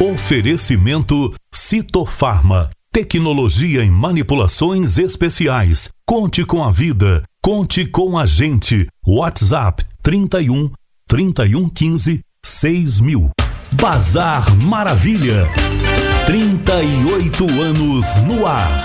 Oferecimento Citofarma. Tecnologia em manipulações especiais. Conte com a vida. Conte com a gente. WhatsApp 31 3115 6000. Bazar Maravilha. 38 anos no ar.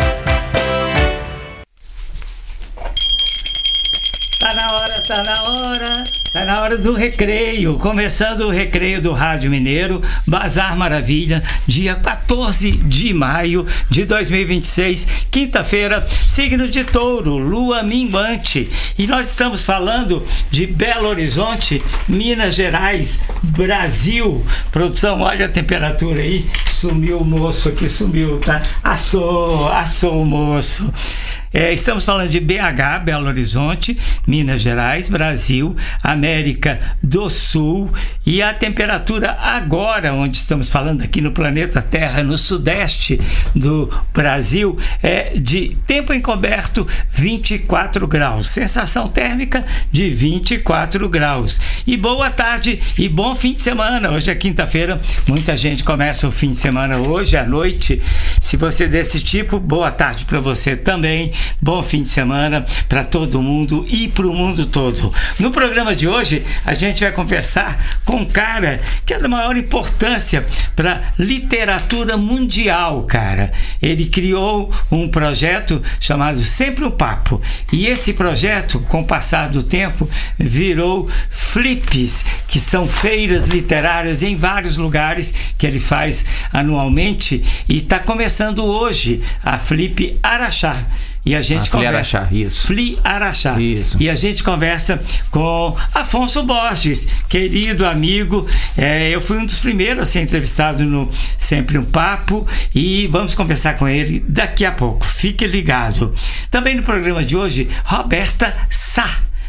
Tá na hora do recreio, começando o recreio do Rádio Mineiro, Bazar Maravilha, dia 14 de maio de 2026, quinta-feira, signo de Touro, lua minguante, e nós estamos falando de Belo Horizonte, Minas Gerais, Brasil. Produção, olha a temperatura aí, sumiu o moço aqui, sumiu, tá? Assou o moço. Estamos falando de BH, Belo Horizonte, Minas Gerais, Brasil, América do Sul, e a temperatura agora, onde estamos falando aqui no planeta Terra, no sudeste do Brasil, é de tempo encoberto 24 graus, sensação térmica de 24 graus. E boa tarde e bom fim de semana. Hoje é quinta-feira, muita gente começa o fim de semana hoje à noite. Se você é desse tipo, boa tarde para você também. Bom fim de semana para todo mundo e para o mundo todo. No programa de hoje, a gente vai conversar com um cara que é da maior importância para literatura mundial, cara. Ele criou um projeto chamado Sempre um Papo. E esse projeto, com o passar do tempo, virou Flips, que são feiras literárias em vários lugares que ele faz anualmente. E está começando hoje a Flip Araxá. E a gente conversa. Fli Araxá. Isso. E a gente conversa com Afonso Borges, querido amigo. Eu fui um dos primeiros a ser entrevistado no Sempre um Papo, e vamos conversar com ele daqui a pouco. Fique ligado. Também no programa de hoje, Roberta Sá,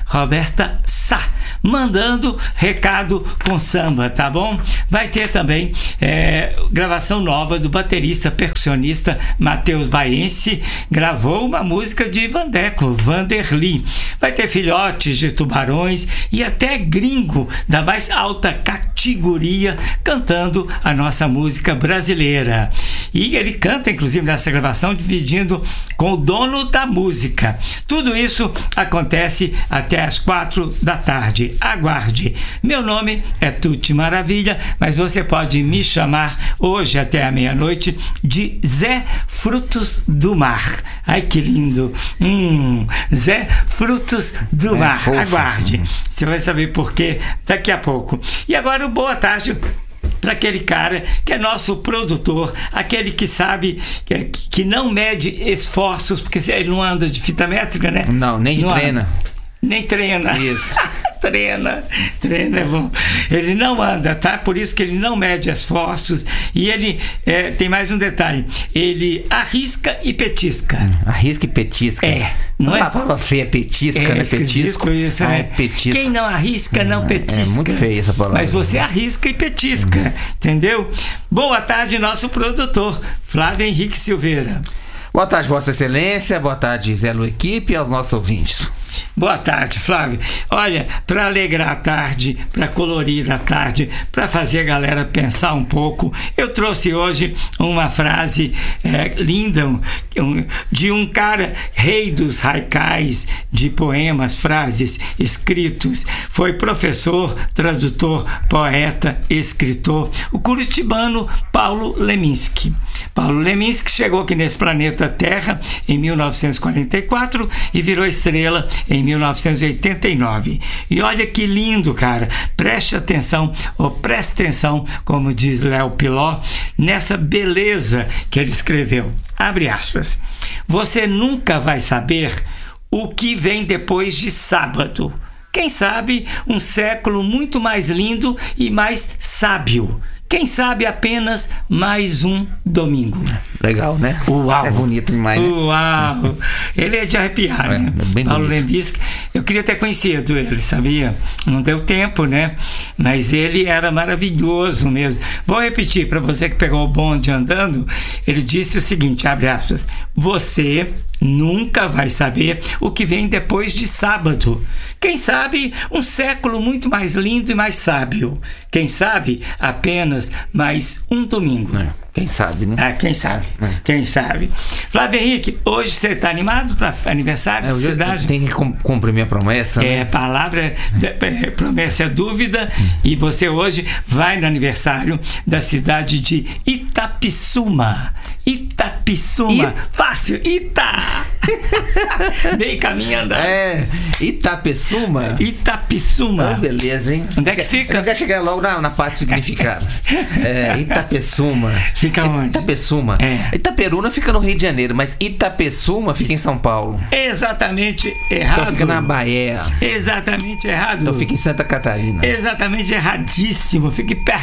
mandando recado com samba, tá bom? Vai ter também gravação nova do baterista percussionista Matheus Baense, gravou uma música de Vandeco, Vanderly. Vai ter filhotes de tubarões e até gringo da mais alta categoria cantando a nossa música brasileira. E ele canta, inclusive, nessa gravação, dividindo com o dono da música. Tudo isso acontece até às 4 da tarde. Aguarde. Meu nome é Tuti Maravilha, mas você pode me chamar hoje até a meia-noite de Zé Frutos do Mar. Ai, que lindo. Zé Frutos do Mar. Fofo. Aguarde. Você vai saber por quê daqui a pouco. E agora, boa tarde para aquele cara que é nosso produtor, aquele que sabe que não mede esforços, porque ele não anda de fita métrica, né? Não, nem de treina. Nem treina. Isso. treina é bom. Ele não anda, tá? Por isso que ele não mede esforços. E ele tem mais um detalhe: ele arrisca e petisca. Arrisca e petisca. Não é? Uma palavra feia, petisca, né? Petisco. Isso, né? Petisco. Quem não arrisca, não petisca. É muito feia essa palavra. Mas você arrisca e petisca, entendeu? Boa tarde, nosso produtor, Flávio Henrique Silveira. Boa tarde, Vossa Excelência. Boa tarde, Zé Lu Equipe, e aos nossos ouvintes. Boa tarde, Flávio. Olha, para alegrar a tarde, para colorir a tarde, para fazer a galera pensar um pouco, eu trouxe hoje uma frase linda de um cara, rei dos haikais, de poemas, frases escritos. Foi professor, tradutor, poeta, escritor, o curitibano Paulo Leminski. Paulo Leminski chegou aqui nesse planeta Terra em 1944 e virou estrela em 1989. E olha que lindo, cara. Preste atenção, ou preste atenção, como diz Léo Piló, nessa beleza que ele escreveu. Abre aspas. Você nunca vai saber o que vem depois de sábado. Quem sabe um século muito mais lindo e mais sábio. Quem sabe apenas mais um domingo. Legal, né? Uau! É bonito demais, né? Uau! Ele é de arrepiar, né? Bem Paulo bonito. Lembisky, eu queria ter conhecido ele, sabia? Não deu tempo, né? Mas ele era maravilhoso mesmo. Vou repetir para você que pegou o bonde andando. Ele disse o seguinte, abre aspas: você nunca vai saber o que vem depois de sábado. Quem sabe um século muito mais lindo e mais sábio. Quem sabe apenas mais um domingo. Quem sabe, né? Ah, quem sabe? Quem sabe? Flávio Henrique, hoje você está animado para aniversário de cidade? Eu tenho que cumprir minha promessa, né? Palavra, promessa é dúvida. E você hoje vai no aniversário da cidade de Itapissuma. Fácil, Bem caminhando. Itapissuma. Itapissuma. Oh, beleza, hein? Onde é que fica? Eu quero chegar logo na parte significada. Itapissuma. Fica onde? Itapissuma. Itaperuna fica no Rio de Janeiro, mas Itapissuma fica em São Paulo. Exatamente errado. Então fica na Bahia. Exatamente errado. Então fica em Santa Catarina. Exatamente erradíssimo. Fica em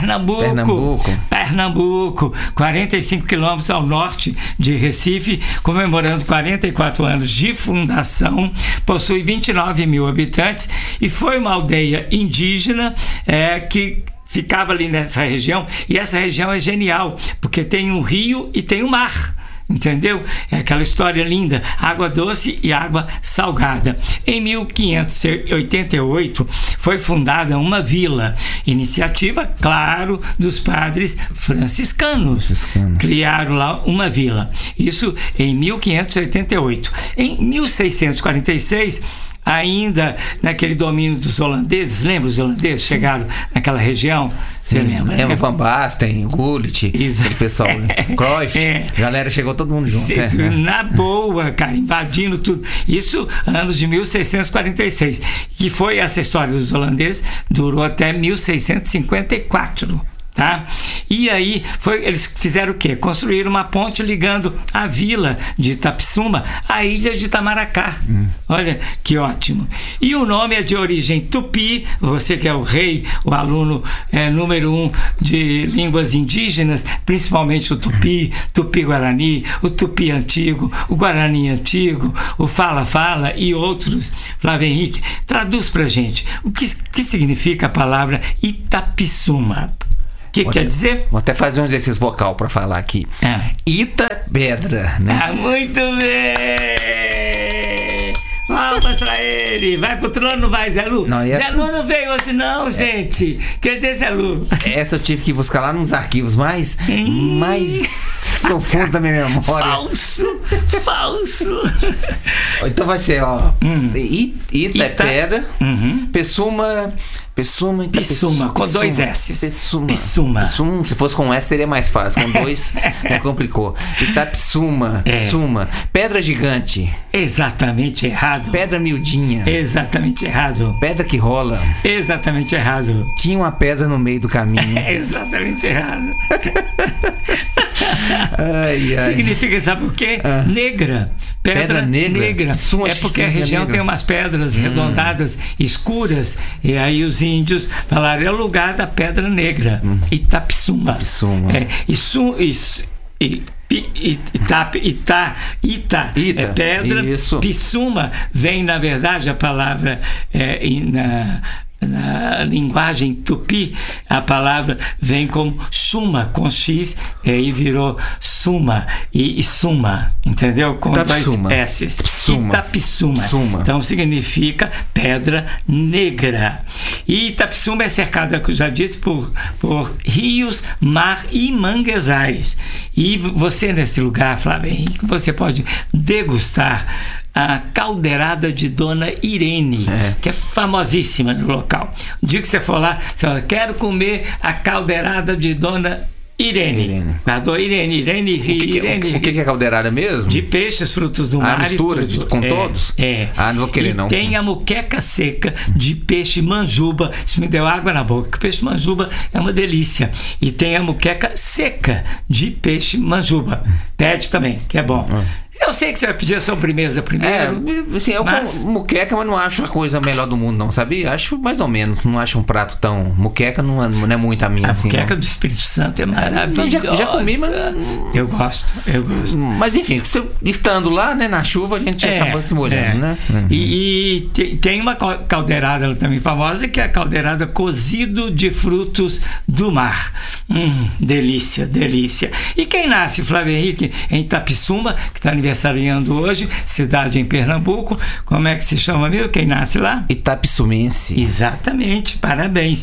Pernambuco. 45 quilômetros ao norte de Recife, comemorando 44 anos de fundação, possui 29 mil habitantes e foi uma aldeia indígena que ficava ali nessa região, e essa região é genial, porque tem um rio e tem um mar. Entendeu? É aquela história linda, água doce e água salgada. Em 1588 foi fundada uma vila, iniciativa, claro, dos padres franciscanos. Criaram lá uma vila. Isso em 1588. Em 1646, ainda naquele domínio dos holandeses, lembra os holandeses chegaram naquela região? Você lembra? É o Van Basten, o Gullit, aquele pessoal, Cruyff, galera, chegou todo mundo junto. Na boa, cara, invadindo tudo. Isso anos de 1646. Que foi essa história dos holandeses, durou até 1654. Tá? E aí eles fizeram o quê? Construíram uma ponte ligando a vila de Itapissuma à ilha de Itamaracá. Olha que ótimo. E o nome é de origem tupi. Você que é o rei, o aluno número 1 de línguas indígenas, principalmente o tupi, tupi-guarani, o tupi antigo, o guarani antigo, o fala-fala e outros. Flávio Henrique, traduz pra gente o que significa a palavra Itapissuma. O que quer dizer? Vou até fazer um exercício vocal para falar aqui. Ita, pedra, né? Muito bem! Palmas pra ele! Vai pro trono, não vai, Zé Lu? Não, Zé Lu não veio hoje não, gente! Cadê Zé Lu? Essa eu tive que buscar lá nos arquivos mais profundos da minha memória. Falso! Então vai ser, ó. Ita é pedra. Pissuma, com dois S. Pissuma. Se fosse com S seria mais fácil, com dois complicou. Itapissuma, Pissuma. Pedra gigante. Exatamente errado. Pedra miudinha. Exatamente errado. Pedra que rola. Exatamente errado. Tinha uma pedra no meio do caminho. Exatamente errado. Ai. Significa, sabe o quê? Negra. Pedra negra. É porque a região tem umas pedras arredondadas, escuras, e aí os índios falaram, é o lugar da pedra negra. Itapissuma. Ita é pedra. Isso. Pissuma vem, na verdade, a palavra na linguagem tupi, a palavra vem como suma, com X, e virou suma e suma, entendeu? Com Itapissuma. dois S's. Itapissuma. Então significa pedra negra. E Itapissuma é cercada, como eu já disse, por rios, mar e manguezais. E você nesse lugar, Flávio Henrique, você pode degustar a caldeirada de Dona Irene, que é famosíssima no local. O dia que você for lá, você fala, quero comer a caldeirada de Dona Irene. Dona Irene. O que é caldeirada mesmo? De peixes, frutos do mar. Mistura com todos? Não vou querer, não. Tem a muqueca seca de peixe manjuba. Isso me deu água na boca, porque peixe manjuba é uma delícia. E tem a muqueca seca de peixe manjuba. Pede também, que é bom. Eu sei que você vai pedir a sobremesa primeiro. Assim, eu como muqueca, mas não acho a coisa melhor do mundo, não, sabia? Acho mais ou menos. Não acho um prato tão... Muqueca não é muito a minha, a assim. A muqueca do Espírito Santo é maravilhosa. Já comi, mas... Eu gosto. Mas enfim, estando lá, né, na chuva, a gente acaba se molhando, né? E tem uma caldeirada também famosa, que é a caldeirada cozido de frutos do mar. Delícia, delícia. E quem nasce, Flávio Henrique, em Itapissuma, que está aniversariando hoje, cidade em Pernambuco, como é que se chama mesmo? Quem nasce lá? Itapissumense. Exatamente, parabéns.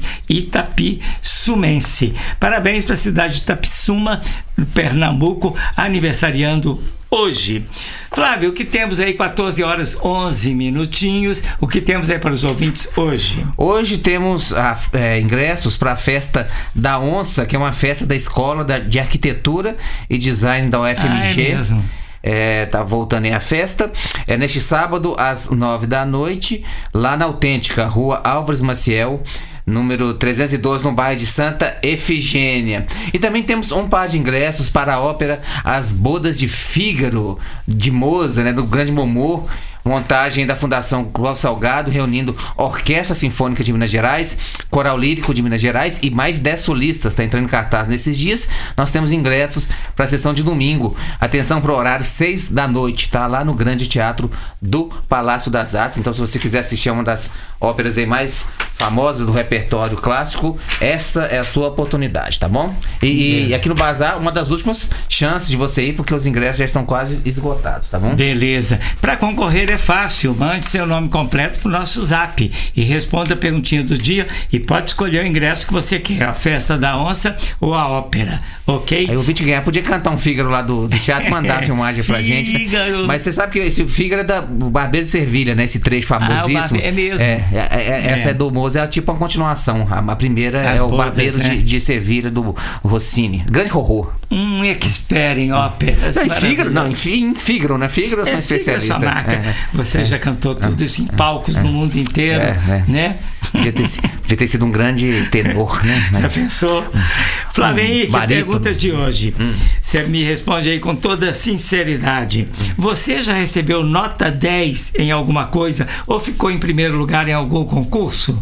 Itapissumense. Parabéns para a cidade de Itapissuma, Pernambuco, aniversariando hoje. Flávio, o que temos aí? 14 horas 11 minutinhos. O que temos aí para os ouvintes hoje? Hoje temos ingressos para a festa da Onça, que é uma festa da Escola de Arquitetura e Design da UFMG. É mesmo? Tá voltando aí a festa. Neste sábado, às 9 da noite, lá na Autêntica, Rua Álvares Maciel, número 312, no bairro de Santa Efigênia. E também temos um par de ingressos para a ópera As Bodas de Fígaro, de Mozart, né, do Grande Momô. Montagem da Fundação Clóvis Salgado, reunindo Orquestra Sinfônica de Minas Gerais, Coral Lírico de Minas Gerais e mais 10 solistas. Está entrando em cartaz nesses dias. Nós temos ingressos para a sessão de domingo. Atenção para o horário 6 da noite. Tá lá no Grande Teatro do Palácio das Artes. Então, se você quiser assistir a uma das óperas aí mais famosas do repertório clássico, essa é a sua oportunidade, tá bom? E aqui no Bazar, uma das últimas chances de você ir, porque os ingressos já estão quase esgotados, tá bom? Beleza. Para concorrer é fácil, mande seu nome completo pro nosso zap e responda a perguntinha do dia e pode escolher o ingresso que você quer, a festa da Onça ou a ópera, ok? Aí o Vite ganhar, podia cantar um Fígaro lá do teatro, mandar a filmagem pra gente. Fígaro. Mas você sabe que esse Fígaro é do Barbeiro de Servilha, né? Esse trecho famosíssimo. É mesmo. Essa é do Mozart, é tipo uma continuação. A primeira é o Barbeiro de Servilha do Rossini. Grande horror. Expert em óperas. Em Fígaro, né? Fígaro são especialistas. Você já cantou tudo isso em palcos no mundo inteiro, né? Podia ter sido um grande tenor, né? Já pensou? Flávio Henrique, a pergunta de hoje. Você me responde aí com toda sinceridade. Você já recebeu nota 10 em alguma coisa ou ficou em primeiro lugar em algum concurso?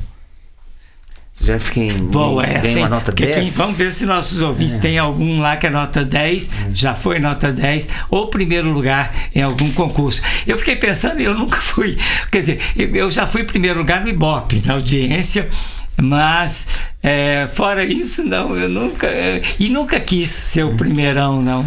Já fiquei em uma nota 10. Vamos ver se nossos ouvintes têm algum lá que é nota 10, já foi nota 10, ou primeiro lugar em algum concurso. Eu fiquei pensando, eu nunca fui, quer dizer, eu já fui primeiro lugar no Ibope, na audiência, mas fora isso, não, eu nunca quis ser o primeirão, não.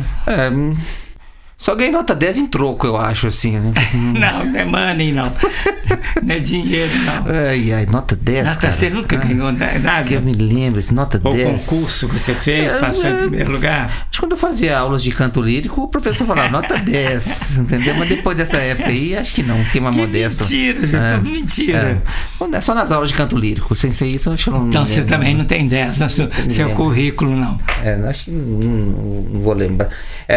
Só ganhei nota 10 em troco, eu acho, assim, né? Não, não é money, não. Não é dinheiro, não. Ai, nota 10, cara. Você nunca ganhou nada? Que eu me lembro, esse nota 10. O concurso que você fez, passou em primeiro lugar? Acho que quando eu fazia aulas de canto lírico, o professor falava nota 10, entendeu? Mas depois dessa época aí, acho que não, fiquei mais modesto. Mentira, gente, tudo mentira. Só nas aulas de canto lírico, sem ser isso, eu acho que não. Então você também não tem 10 no seu currículo, não? Acho que não vou lembrar.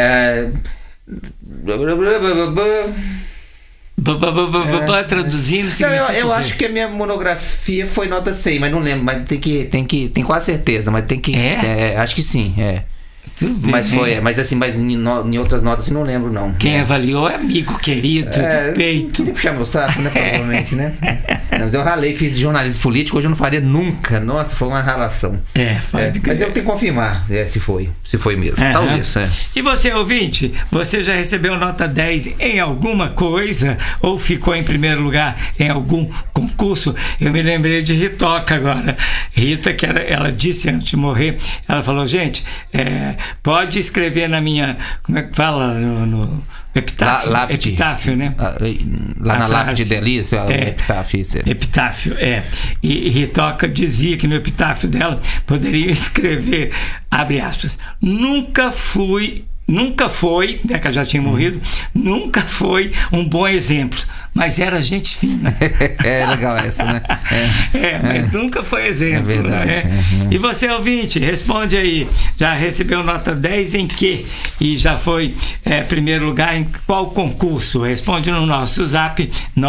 Traduzindo eu acho que a minha monografia foi nota 100, mas não lembro, mas tem quase certeza, mas tem que acho que sim, mas em outras notas eu não lembro, não. Quem avaliou é amigo querido, de peito. Queria puxar meu saco, né? Provavelmente, né? Mas eu ralei, fiz jornalismo político, hoje eu não faria nunca. Nossa, foi uma ralação. Mas eu tenho que confirmar se foi mesmo. Talvez. E você, ouvinte, você já recebeu nota 10 em alguma coisa? Ou ficou em primeiro lugar em algum concurso? Eu me lembrei de Ritoca agora. Rita, que ela disse antes de morrer, ela falou, gente, pode escrever na minha, como é que fala, no epitáfio, epitáfio, né? Lá na lápide dela, epitáfio. Epitáfio, E Ritoca dizia que no epitáfio dela poderia escrever, abre aspas, nunca foi, né, que ela já tinha morrido, nunca foi um bom exemplo, mas era gente fina. Legal essa, né? Mas nunca foi exemplo. É verdade. Né? E você, ouvinte, responde aí, já recebeu nota 10 em quê? E já foi primeiro lugar em qual concurso? Responde no nosso zap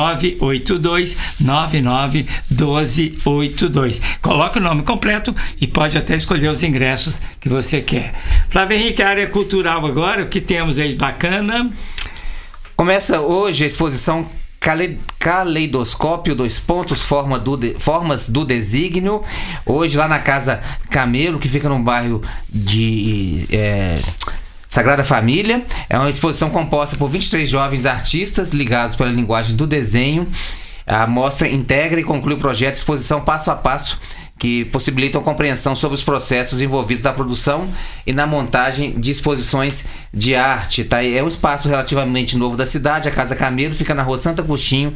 982-991282. Coloca o nome completo e pode até escolher os ingressos que você quer. Flávio Henrique, área cultural agora, o que temos aí de bacana? Começa hoje a exposição Caleidoscópio, formas do desígnio, hoje lá na Casa Camelo, que fica no bairro de Sagrada Família. É uma exposição composta por 23 jovens artistas ligados pela linguagem do desenho. A mostra integra e conclui o projeto de exposição passo a passo, que possibilitam compreensão sobre os processos envolvidos na produção e na montagem de exposições de arte. Tá? É um espaço relativamente novo da cidade. A Casa Camelo fica na rua Santo Agostinho,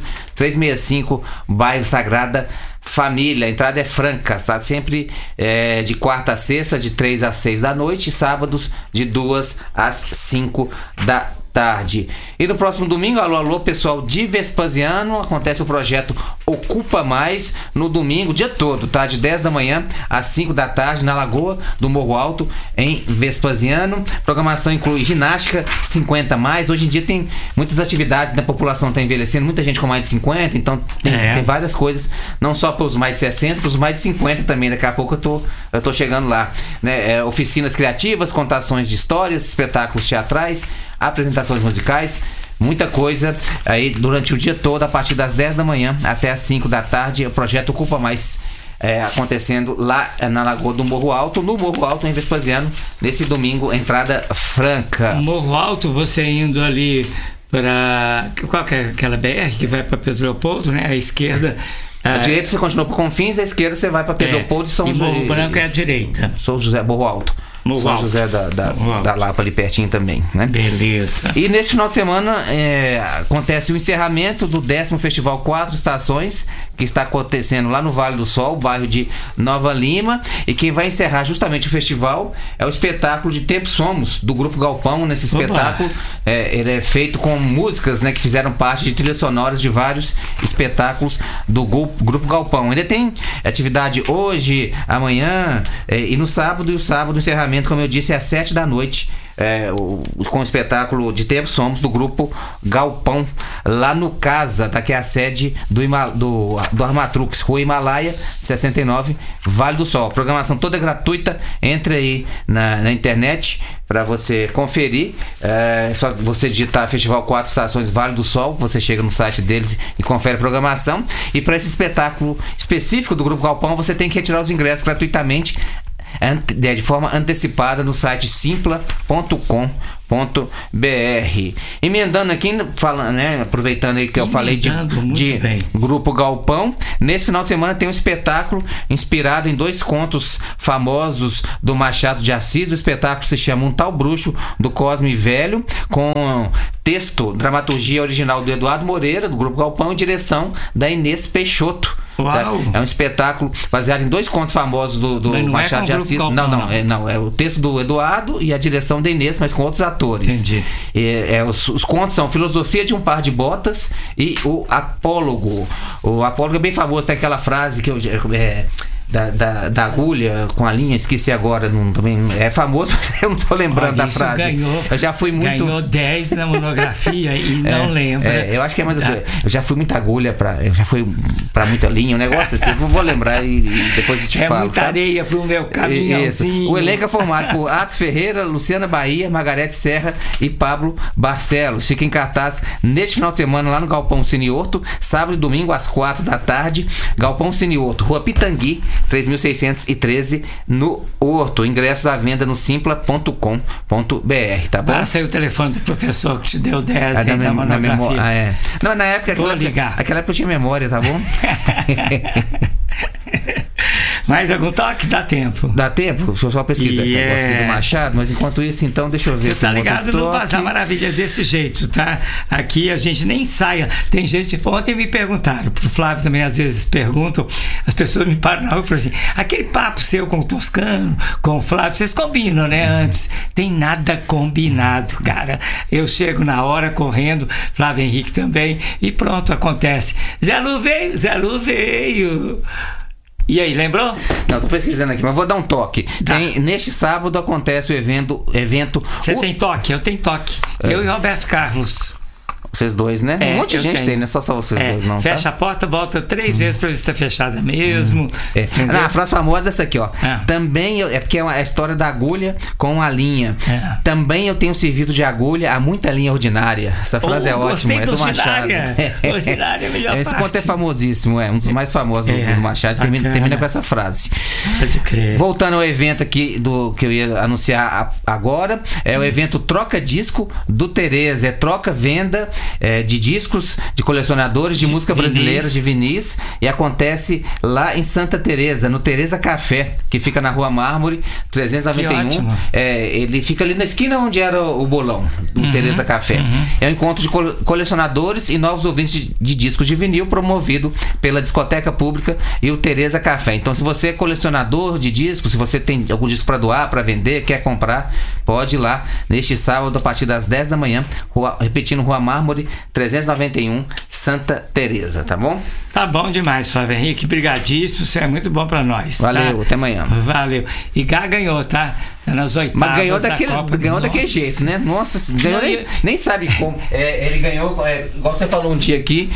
365, bairro Sagrada Família. A entrada é franca, tá? Sempre de quarta a sexta, de 3 às 6 da noite, e sábados de 2 às 5 da tarde. E no próximo domingo, alô, pessoal de Vespasiano, acontece o projeto Ocupa Mais, no domingo, o dia todo, tá? De 10 da manhã às 5 da tarde, na Lagoa do Morro Alto, em Vespasiano. Programação inclui ginástica 50 mais. Hoje em dia tem muitas atividades, a população está envelhecendo, muita gente com mais de 50, então tem várias coisas, não só para os mais de 60, para os mais de 50 também. Daqui a pouco eu tô chegando lá, né? Oficinas criativas, contações de histórias, espetáculos teatrais, apresentações musicais, muita coisa aí durante o dia todo, a partir das 10 da manhã até as 5 da tarde. O projeto Ocupa Mais acontecendo lá na Lagoa do Morro Alto, no Morro Alto, em Vespasiano, nesse domingo, entrada franca. Morro Alto, você indo ali para qual que é aquela BR que vai para Pedro Leopoldo, né? À esquerda. À direita você continua por Confins, à esquerda você vai para Pedro Leopoldo e São José. Morro Branco é à direita. São José, Morro Alto. São José da Lapa, ali pertinho também, né? Beleza. E neste final de semana acontece o encerramento do 10º Festival 4 Estações, que está acontecendo lá no Vale do Sol, bairro de Nova Lima. E quem vai encerrar justamente o festival é o espetáculo de Tempo Somos, do Grupo Galpão. Nesse espetáculo, ele é feito com músicas, né, que fizeram parte de trilhas sonoras de vários espetáculos do Grupo Galpão. Ainda tem atividade hoje, amanhã e no sábado. E o sábado, o encerramento, como eu disse, é às 7 da noite, com o espetáculo de Tempo Somos, do Grupo Galpão, lá no Casa, que é a sede do Armatrux, Rua Himalaia 69, Vale do Sol. A programação toda é gratuita. Entre aí na internet para você conferir. É só você digitar Festival 4 Estações Vale do Sol, você chega no site deles e confere a programação. E para esse espetáculo específico do Grupo Galpão, você tem que retirar os ingressos gratuitamente, de forma antecipada, no site simpla.com.br. Emendando aqui, falando, né, aproveitando aí que eu falei de Grupo Galpão, nesse final de semana tem um espetáculo inspirado em 2 contos famosos do Machado de Assis. O espetáculo se chama Um Tal Bruxo, do Cosme Velho, com texto, dramaturgia original do Eduardo Moreira, do Grupo Galpão, e direção da Inês Peixoto. Uau. É um espetáculo baseado em 2 contos famosos do Machado de Assis. Não, é o texto do Eduardo e a direção da Inês, mas com outros atores. Entendi. Os contos são Filosofia de um Par de Botas e o Apólogo. O Apólogo é bem famoso, tem aquela frase que da agulha com a linha, esqueci agora, também é famoso, mas eu não tô lembrando da frase. Eu já fui muito. Ganhou 10 na monografia e não lembra. Eu acho que é mais assim. Eu já fui muita agulha eu já fui pra muita linha, um negócio assim. Vou lembrar e depois eu te falo. Muita areia pro meu caminhãozinho. O elenco é formado por Atos Ferreira, Luciana Bahia, Margarete Serra e Pablo Barcelos. Fica em cartaz neste final de semana lá no Galpão Cine Horto, sábado e domingo às 4 da tarde. Galpão Cine Horto, Rua Pitangui, 3613, no Horto. Ingressos à venda no simpla.com.br, tá bom? Passa aí o telefone do professor que te deu 10 aí na monografia. Não, na época, aquela época eu tinha memória, tá bom? Mais algum toque? Dá tempo. Dá tempo? Deixa eu só pesquisar esse negócio aqui do Machado, mas enquanto isso, então, deixa eu ver. Você tá ligado no Bazar Maravilha desse jeito, tá? Aqui a gente nem ensaia. Tem gente, ontem me perguntaram, pro Flávio também às vezes perguntam, as pessoas me param na rua e falam assim, aquele papo seu com o Toscano, com o Flávio, vocês combinam, né, antes? Tem nada combinado, cara. Eu chego na hora correndo, Flávio Henrique também, e pronto, acontece. Zé Lu veio. E aí, lembrou? Não, tô pesquisando aqui, mas vou dar um toque. Tá. Neste sábado acontece o evento. Você tem toque? Eu tenho toque. Eu e Roberto Carlos. Vocês dois, né? Um monte de gente tem, não é só vocês dois, não. Fecha a porta, volta 3 vezes pra ver se tá fechada mesmo. A frase famosa é essa aqui, ó. Também é porque é a história da agulha com a linha. Também eu tenho servido de agulha a muita linha ordinária. Essa frase é ótima, é do Machado. Ordinária é a melhor parte. Esse conto é famosíssimo, um dos mais famosos do Machado. Termina com essa frase. Pode crer. Voltando ao evento aqui que eu ia anunciar agora, é o evento Troca Disco do Tereza. É troca-venda de discos de colecionadores de música brasileira, de vinis, e acontece lá em Santa Teresa, no Tereza Café, que fica na Rua Mármore 391. Ele fica ali na esquina onde era o bolão do Tereza Café. É um encontro de colecionadores e novos ouvintes de discos de vinil, promovido pela Discoteca Pública e o Tereza Café. Então, se você é colecionador de discos, se você tem algum disco para doar, para vender, quer comprar, pode ir lá neste sábado a partir das 10 da manhã, repetindo, Rua Mármore 391, Santa Teresa, tá bom? Tá bom demais, Flávio Henrique, brigadíssimo, isso é muito bom pra nós. Valeu, tá? Até amanhã. Valeu. E Gá ganhou, tá? Tá nas oitavas. Mas ganhou daquele jeito, né? Nossa, ganhou, nem sabe como. Ele ganhou, igual você falou um dia aqui,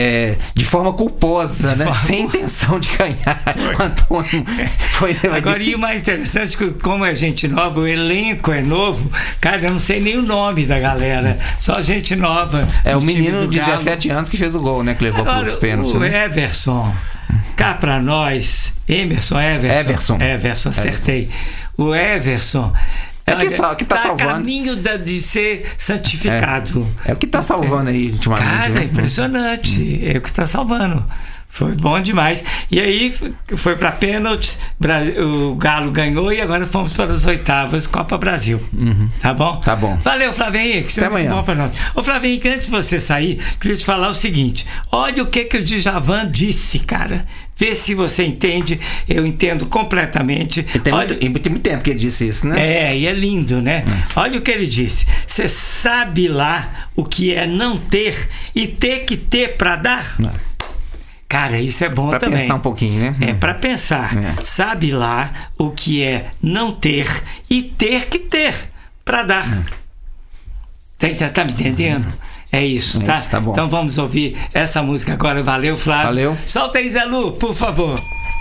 de forma culposa, né? Sem intenção de ganhar. O Antônio foi. Agora, e o mais interessante, como é gente nova, o elenco é novo, cara, eu não sei nem o nome da galera, só gente nova. O menino de 17 anos que fez o gol, né? Que levou para os pênaltis. O Everson, cá pra nós, Everson, acertei. O Everson que tá salvando. A caminho de ser santificado. É o que tá salvando aí ultimamente. Cara, impressionante. É o que tá salvando. Foi bom demais. E aí foi para pênaltis, o Galo ganhou e agora fomos para as oitavas, Copa Brasil. Tá bom? Tá bom. Valeu, Flávio Henrique. Isso é muito bom para nós. Ô, Flávio Henrique, antes de você sair, queria te falar o seguinte: olha o que o Djavan disse, cara. Vê se você entende. Eu entendo completamente. Tem muito tempo que ele disse isso, né? E é lindo, né? Olha o que ele disse. Você sabe lá o que é não ter e ter que ter para dar? Cara, isso é bom também. Pra pensar um pouquinho, né? É pra pensar. Sabe lá o que é não ter e ter que ter pra dar. Tá me entendendo? É isso, tá? Tá bom. Então vamos ouvir essa música agora. Valeu, Flávio. Valeu. Solta aí, Zé Lu, por favor.